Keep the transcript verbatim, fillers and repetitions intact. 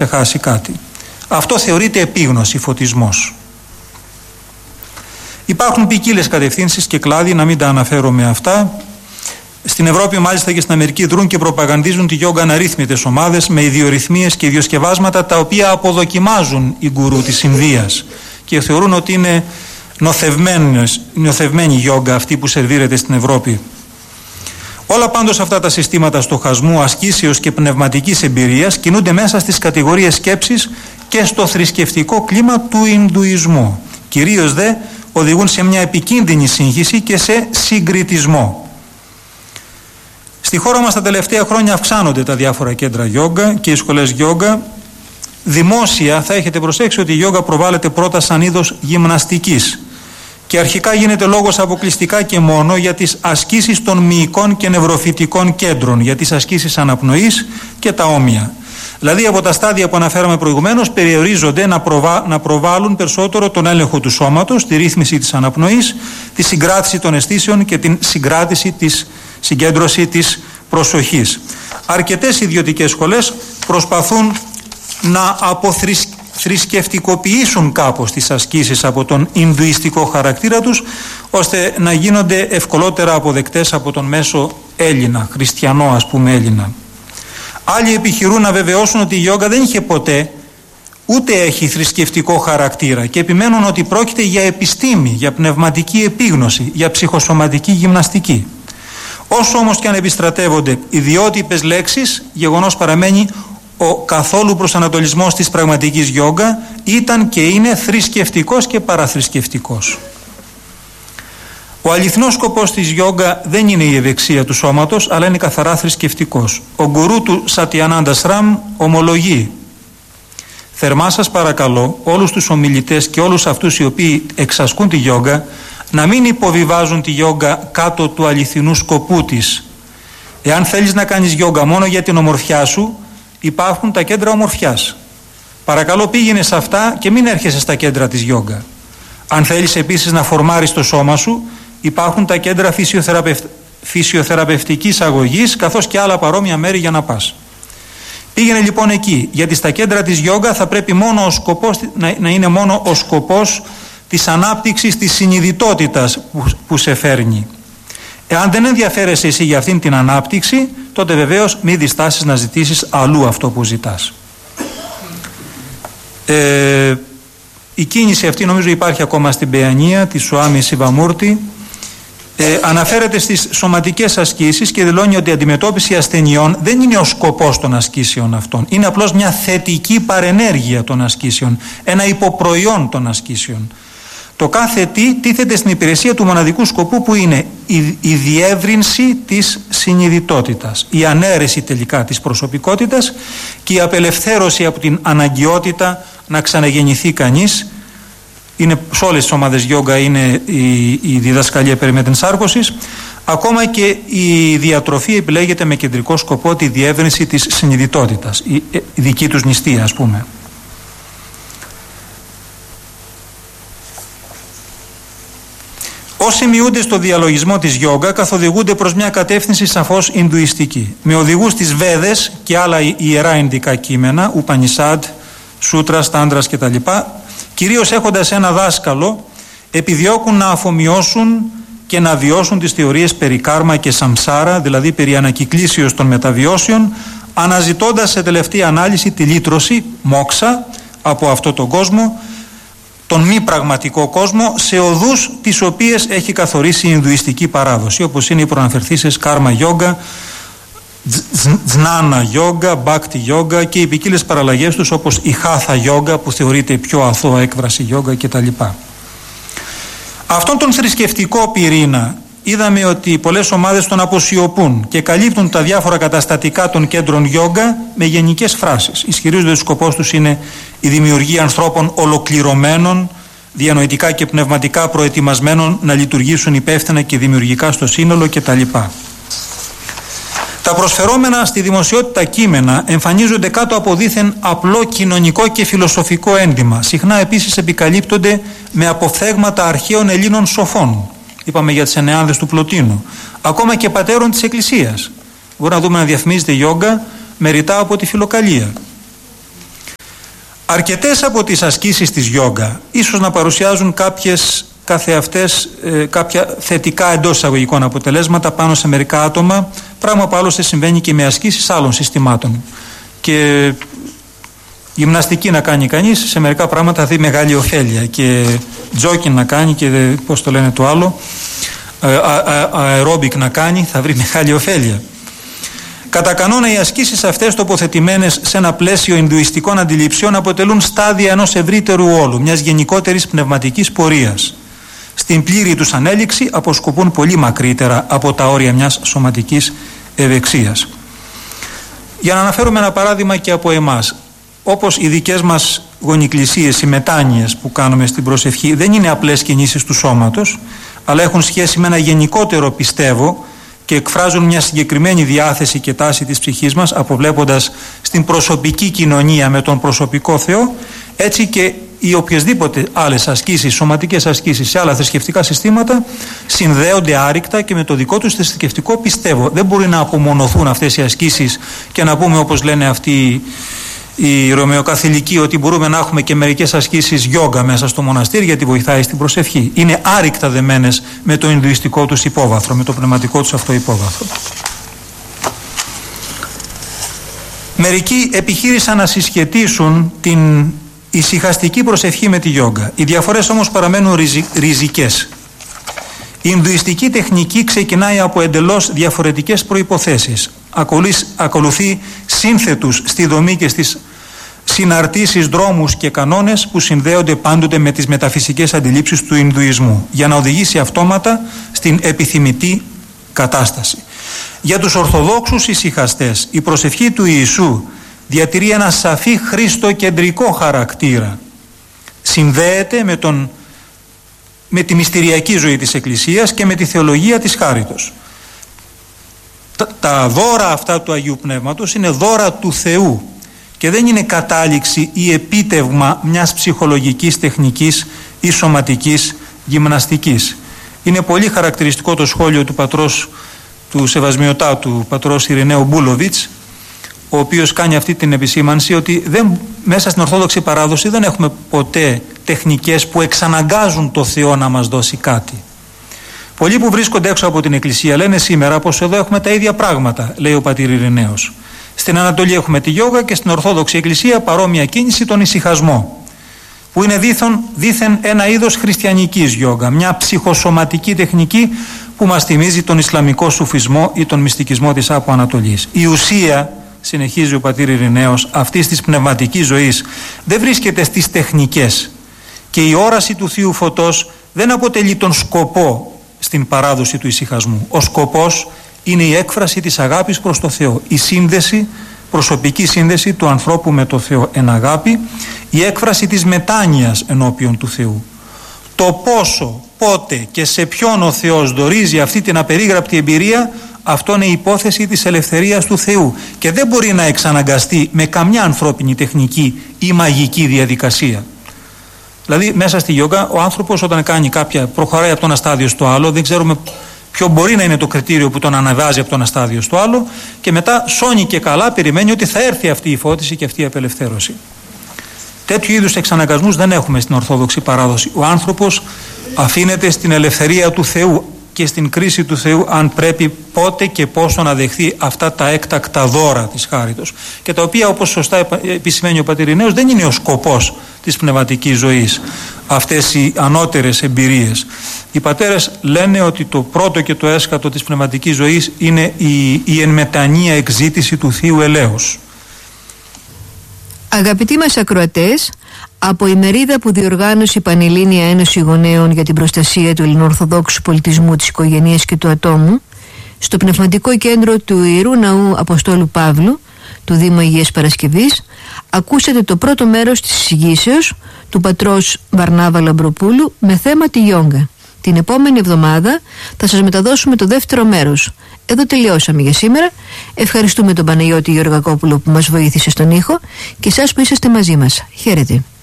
ξεχάσει κάτι. Αυτό θεωρείται επίγνωση, φωτισμός. Υπάρχουν ποικίλες κατευθύνσεις και κλάδοι, να μην τα αναφέρομαι αυτά. Στην Ευρώπη, μάλιστα και στην Αμερική, δρούν και προπαγανδίζουν τη γιόγκα αναρρύθμιτες ομάδες με ιδιορυθμίες και ιδιοσκευάσματα τα οποία αποδοκιμάζουν οι γκουρού της Ινδίας και θεωρούν ότι είναι νοθευμένη γιόγκα αυτή που σερβίρεται στην Ευρώπη. Όλα πάντως αυτά τα συστήματα στοχασμού, ασκήσεως και πνευματικής εμπειρίας κινούνται μέσα στις κατηγορίες σκέψης και στο θρησκευτικό κλίμα του Ινδουισμού. Κυρίως δε οδηγούν σε μια επικίνδυνη σύγχυση και σε συγκριτισμό. Στη χώρα μας τα τελευταία χρόνια αυξάνονται τα διάφορα κέντρα γιόγκα και οι σχολές γιόγκα. Δημόσια θα έχετε προσέξει ότι η γιόγκα προβάλλεται πρώτα σαν είδος γυμναστικής και αρχικά γίνεται λόγος αποκλειστικά και μόνο για τις ασκήσεις των μυϊκών και νευροφυτικών κέντρων, για τις ασκήσεις αναπνοής και τα όμοια. Δηλαδή από τα στάδια που αναφέραμε προηγουμένως περιορίζονται να, προβα... να προβάλλουν περισσότερο τον έλεγχο του σώματος, τη ρύθμιση της αναπνοής, τη συγκράτηση των αισθήσεων και την συγκράτηση της συγκέντρωση της προσοχής. Αρκετές ιδιωτικές σχολές προσπαθούν να αποθρησκευτικοποιήσουν κάπως τις ασκήσεις από τον Ινδουιστικό χαρακτήρα τους, ώστε να γίνονται ευκολότερα αποδεκτές από τον μέσο Έλληνα, χριστιανό ας πούμε Έλληνα. Άλλοι επιχειρούν να βεβαιώσουν ότι η γιόγκα δεν είχε ποτέ ούτε έχει θρησκευτικό χαρακτήρα και επιμένουν ότι πρόκειται για επιστήμη, για πνευματική επίγνωση, για ψυχοσωματική γυμναστική. Όσο όμως και αν επιστρατεύονται ιδιότυπες λέξεις, γεγονός παραμένει ο καθόλου προσανατολισμός της πραγματικής γιόγκα ήταν και είναι θρησκευτικός και παραθρησκευτικός. Ο αληθινός σκοπός της γιόγκα δεν είναι η ευεξία του σώματος, αλλά είναι καθαρά θρησκευτικός. Ο γκουρού του Σατιανάντα Σραμ ομολογεί: θερμά σας παρακαλώ όλους τους ομιλητές και όλους αυτούς οι οποίοι εξασκούν τη γιόγκα να μην υποβιβάζουν τη γιόγκα κάτω του αληθινού σκοπού της. Εάν θέλεις να κάνεις γιόγκα μόνο για την ομορφιά σου, υπάρχουν τα κέντρα ομορφιάς. Παρακαλώ πήγαινε σε αυτά και μην έρχεσαι στα κέντρα της γιόγκα. Αν θέλεις επίσης να φορμάρεις το σώμα σου, υπάρχουν τα κέντρα φυσιοθεραπευ... φυσιοθεραπευτικής αγωγής καθώς και άλλα παρόμοια μέρη για να πας. Πήγαινε λοιπόν εκεί, γιατί στα κέντρα της γιόγκα θα πρέπει μόνο ο σκοπός, να, να είναι μόνο ο σκοπός της ανάπτυξης της συνειδητότητας που, που σε φέρνει. Εάν δεν ενδιαφέρεσαι εσύ για αυτήν την ανάπτυξη, τότε βεβαίως μη διστάσεις να ζητήσεις αλλού αυτό που ζητάς. Ε, η κίνηση αυτή νομίζω υπάρχει ακόμα στην Παιανία της Σουάμι Σιβαμούρτη. Ε, αναφέρεται στις σωματικές ασκήσεις και δηλώνει ότι η αντιμετώπιση ασθενειών δεν είναι ο σκοπός των ασκήσεων αυτών. Είναι απλώς μια θετική παρενέργεια των ασκήσεων, ένα υποπροϊόν των ασκήσεων. Το κάθε τι τίθεται στην υπηρεσία του μοναδικού σκοπού που είναι η, η διεύρυνση της συνειδητότητας, η ανέρεση τελικά της προσωπικότητας και η απελευθέρωση από την αναγκαιότητα να ξαναγεννηθεί κανείς. Είναι, σε όλες τις ομάδες γιόγκα είναι η, η διδασκαλία περί μετενσάρκωσης. Ακόμα και η διατροφή επιλέγεται με κεντρικό σκοπό τη διεύρυνση της συνειδητότητας, η, η δική τους νηστεία ας πούμε. Όσοι μειούνται στο διαλογισμό της γιόγκα καθοδηγούνται προς μια κατεύθυνση σαφώς Ινδουιστική, με οδηγούς τις Βέδες και άλλα ιερά Ινδικά κείμενα, Ουπανισάντ, Σούτρας, Τάντρας κτλ. Κυρίως έχοντας ένα δάσκαλο, επιδιώκουν να αφομοιώσουν και να βιώσουν τις θεωρίες περί κάρμα και σαμσάρα, δηλαδή περί ανακυκλήσεως των μεταβιώσεων, αναζητώντας σε τελευταία ανάλυση τη λύτρωση, μόξα, από αυτόν τον κόσμο, τον μη πραγματικό κόσμο, σε οδούς τις οποίες έχει καθορίσει η Ινδουιστική παράδοση, όπως είναι οι προαναφερθήσεις κάρμα γιόγκα, Τζνάνα γιόγκα, Μπάκτι γιόγκα και οι ποικίλες παραλλαγές τους όπως η Χάθα γιόγκα που θεωρείται η πιο αθώα έκφραση γιόγκα κτλ. Αυτόν τον θρησκευτικό πυρήνα είδαμε ότι πολλές ομάδες τον αποσιωπούν και καλύπτουν τα διάφορα καταστατικά των κέντρων γιόγκα με γενικές φράσεις. Ισχυρίζονται ότι ο σκοπός τους είναι η δημιουργία ανθρώπων ολοκληρωμένων, διανοητικά και πνευματικά προετοιμασμένων να λειτουργήσουν υπεύθυνα και δημιουργικά στο σύνολο κτλ. Τα προσφερόμενα στη δημοσιότητα κείμενα εμφανίζονται κάτω από δήθεν απλό κοινωνικό και φιλοσοφικό ένδυμα. Συχνά επίσης επικαλύπτονται με αποφθέγματα αρχαίων Ελλήνων σοφών. Είπαμε για τις εννεάνδες του Πλωτίνου. Ακόμα και πατέρων της Εκκλησίας. Μπορούμε να δούμε να διαφημίζεται γιόγκα με ρητά από τη Φιλοκαλία. Αρκετές από τις ασκήσεις της γιόγκα ίσως να παρουσιάζουν κάποιες καθεαυτές ε, κάποια θετικά εντός εισαγωγικών αποτελέσματα πάνω σε μερικά άτομα, πράγμα που άλλωστε συμβαίνει και με ασκήσεις άλλων συστημάτων. Και γυμναστική να κάνει κανείς, σε μερικά πράγματα θα δει μεγάλη ωφέλεια, και τζόκινγκ να κάνει και πώς το λένε το άλλο, αερόμπικ να κάνει, θα βρει μεγάλη ωφέλεια. Κατά κανόνα οι ασκήσεις αυτές, τοποθετημένες σε ένα πλαίσιο ινδουιστικών αντιληψιών, αποτελούν στάδια ενός ευρύτερου όλου, μιας γενικότερης πνευματικής πορείας. Στην πλήρη τους ανέλυξη αποσκοπούν πολύ μακρύτερα από τα όρια μιας σωματικής ευεξίας. Για να αναφέρουμε ένα παράδειγμα και από εμάς, όπως οι δικές μας γονικλησίες, οι μετάνοιες που κάνουμε στην προσευχή, δεν είναι απλές κινήσεις του σώματος, αλλά έχουν σχέση με ένα γενικότερο πιστεύω και εκφράζουν μια συγκεκριμένη διάθεση και τάση της ψυχής μας, αποβλέποντας στην προσωπική κοινωνία με τον προσωπικό Θεό. Έτσι και οι οποιασδήποτε άλλες ασκήσεις, σωματικές ασκήσεις σε άλλα θρησκευτικά συστήματα, συνδέονται άρρηκτα και με το δικό τους θρησκευτικό πιστεύω. Δεν μπορεί να απομονωθούν αυτές οι ασκήσεις και να πούμε, όπως λένε αυτοί οι Ρωμαιοκαθηλικοί, ότι μπορούμε να έχουμε και μερικές ασκήσεις γιόγκα μέσα στο μοναστήρι γιατί βοηθάει στην προσευχή. Είναι άρρηκτα δεμένες με το ινδουιστικό τους υπόβαθρο, με το πνευματικό τους αυτό υπόβαθρο. Μερικοί επιχείρησαν να συσχετίσουν την ησυχαστική προσευχή με τη γιόγκα. Οι διαφορές όμως παραμένουν ριζι, ριζικές. Η ινδουιστική τεχνική ξεκινάει από εντελώς διαφορετικές προϋποθέσεις. Ακολουθεί σύνθετους στη δομή και στις συναρτήσεις δρόμους και κανόνες που συνδέονται πάντοτε με τις μεταφυσικές αντιλήψεις του Ινδουισμού, για να οδηγήσει αυτόματα στην επιθυμητή κατάσταση. Για τους Ορθοδόξους ησυχαστές, η προσευχή του Ιησού διατηρεί ένα σαφή χριστοκεντρικό χαρακτήρα. Συνδέεται με, τον, με τη μυστηριακή ζωή της Εκκλησίας και με τη θεολογία της χάριτος. Τα, τα δώρα αυτά του Αγίου Πνεύματος είναι δώρα του Θεού και δεν είναι κατάληξη ή επίτευγμα μιας ψυχολογικής τεχνικής ή σωματικής γυμναστικής. Είναι πολύ χαρακτηριστικό το σχόλιο του πατρός του Σεβασμιωτάτου, πατρός Ειρηναίου Μπούλοβιτς, ο οποίος κάνει αυτή την επισήμανση ότι δεν, μέσα στην Ορθόδοξη παράδοση δεν έχουμε ποτέ τεχνικές που εξαναγκάζουν το Θεό να μας δώσει κάτι. Πολλοί που βρίσκονται έξω από την Εκκλησία λένε σήμερα πως εδώ έχουμε τα ίδια πράγματα, λέει ο πατήρ Ειρηναίος. Στην Ανατολή έχουμε τη γιόγκα και στην Ορθόδοξη Εκκλησία παρόμοια κίνηση, τον ησυχασμό, που είναι δήθεν, δήθεν ένα είδος χριστιανικής γιόγκα, μια ψυχοσωματική τεχνική που μας θυμίζει τον Ισλαμικό σουφισμό ή τον μυστικισμό της Άπου Ανατολής. Η ουσία, συνεχίζει ο πατήρ Ειρηναίος, αυτής της πνευματικής ζωής δεν βρίσκεται στις τεχνικές, και η όραση του Θείου Φωτός δεν αποτελεί τον σκοπό στην παράδοση του ησυχασμού. Ο σκοπός είναι η έκφραση της αγάπης προς το Θεό, η σύνδεση, προσωπική σύνδεση του ανθρώπου με το Θεό εν αγάπη, η έκφραση της μετάνοιας ενώπιον του Θεού. Το πόσο, πότε και σε ποιον ο Θεός δωρίζει αυτή την απερίγραπτη εμπειρία, αυτό είναι η υπόθεση της ελευθερίας του Θεού και δεν μπορεί να εξαναγκαστεί με καμιά ανθρώπινη τεχνική ή μαγική διαδικασία. Δηλαδή μέσα στη γιόγκα ο άνθρωπος όταν κάνει κάποια, προχωράει από το ένα στάδιο στο άλλο, δεν ξέρουμε ποιο μπορεί να είναι το κριτήριο που τον αναβάζει από το ένα στάδιο στο άλλο, και μετά σώνει και καλά περιμένει ότι θα έρθει αυτή η φώτιση και αυτή η απελευθέρωση. Τέτοιου είδους εξαναγκασμούς δεν έχουμε στην Ορθόδοξη παράδοση. Ο άνθρωπος αφήνεται στην ελευθερία του Θεού και στην κρίση του Θεού αν πρέπει πότε και πόσο να δεχθεί αυτά τα έκτακτα δώρα της χάριτος, και τα οποία, όπως σωστά επισημαίνει ο πατήρ Ειρηναίος, δεν είναι ο σκοπός της πνευματικής ζωής αυτές οι ανώτερες εμπειρίες. Οι πατέρες λένε ότι το πρώτο και το έσκατο της πνευματικής ζωής είναι η, η εν μετανία εκζήτηση του Θείου ελέους. Αγαπητοί μας ακροατές, από η μερίδα που διοργάνωσε η Πανελλήνια Ένωση Γονέων για την προστασία του ελληνοορθοδόξου πολιτισμού, της οικογένειας και του ατόμου, στο πνευματικό κέντρο του Ιερού Ναού Αποστόλου Παύλου του Δήμου Αγίας Παρασκευής, ακούσατε το πρώτο μέρος της εισηγήσεως του πατρός Βαρνάβα Λαμπροπούλου με θέμα τη γιόγκα. Την επόμενη εβδομάδα θα σας μεταδώσουμε το δεύτερο μέρος. Εδώ τελειώσαμε για σήμερα. Ευχαριστούμε τον Παναγιώτη Γεωργακόπουλο που μας βοήθησε στον ήχο και εσάς που είσαστε μαζί μας. Χαίρετε.